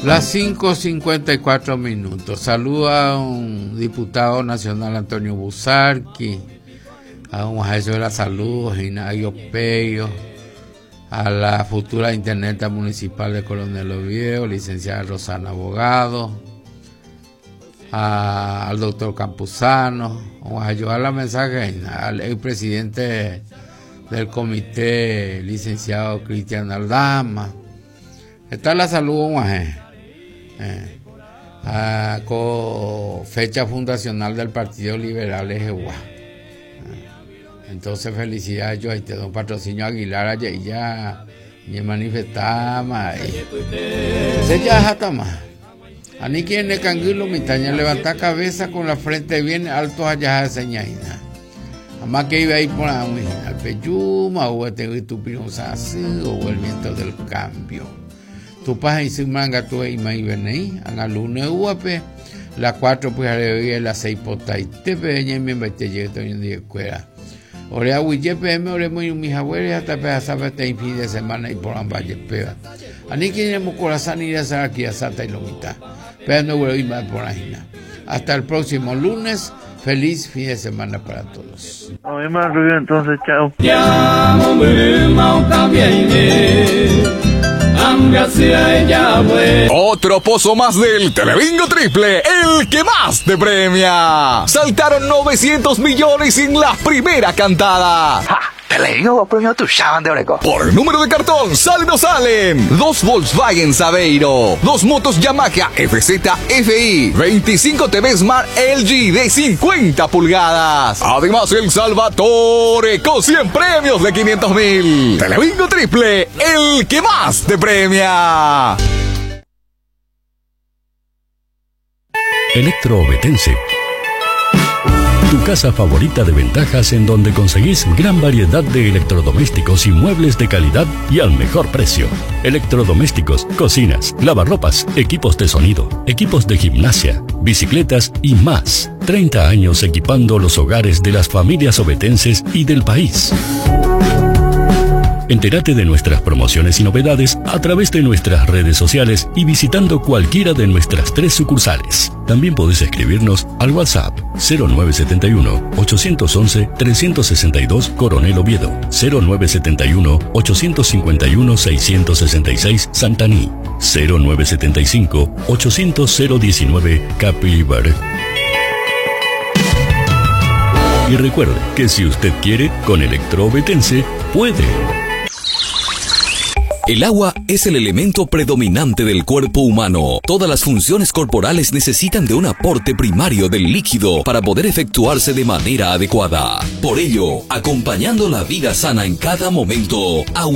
Las 5:54. Saluda a un diputado nacional, Antonio Busarqui, a un maestro de la salud, Ginario Pello, a la futura intendenta municipal de Coronel Oviedo, licenciada Rosana Abogado, al doctor Campuzano, vamos a llevar la mensaje al expresidente del comité, licenciado Cristian Aldama. Está la salud, con fecha fundacional del Partido Liberal de Jehová. Entonces, felicidades, yo ahí te doy un patrocinio Aguilar, allá y ya manifestamos. Se ya jata más. Ani quien ne canguilo mitaña levanta cabeza con la frente bien alto allá de señaina. Además que iba ahí por al peyuma o te tu pinosa así o el viento del cambio. Tu paja y su manga tu y mai venei an alune uape la 4 pues a la 6 potai te peña mi mete lleto en día escuela. Ore a huille pm ore muy mis abuelos hasta pe sabe te fin de semana y por ambaye pega. Ani quien mo corazón ir a hacer aquí a Santa y Lomita. Pero no voy más por ahí. Hasta el próximo lunes. Feliz fin de semana para todos. Entonces, chao. Otro pozo más del Telebingo Triple, el que más te premia. Saltaron 900 millones en la primera cantada. ¡Ja! Telebingo premio tu llaman de Oreco. Por número de cartón, salen o salen 2 Volkswagen Saveiro, 2 motos Yamaha FZ FI, 25 TV Smart LG de 50 pulgadas. Además, el Salvatore con 100 premios de 500.000. Telebingo Triple, el que más te premia. Electroovetense. Tu casa favorita de ventajas en donde conseguís gran variedad de electrodomésticos y muebles de calidad y al mejor precio. Electrodomésticos, cocinas, lavarropas, equipos de sonido, equipos de gimnasia, bicicletas y más. 30 años equipando los hogares de las familias ovetenses y del país. Entérate de nuestras promociones y novedades a través de nuestras redes sociales y visitando cualquiera de nuestras 3 sucursales. También podés escribirnos al WhatsApp 0971-811-362 Coronel Oviedo, 0971-851-666 Santaní, 0975-800-019 Capilibar. Y recuerde que si usted quiere, con Electroovetense puede. El agua es el elemento predominante del cuerpo humano. Todas las funciones corporales necesitan de un aporte primario del líquido para poder efectuarse de manera adecuada. Por ello, acompañando la vida sana en cada momento,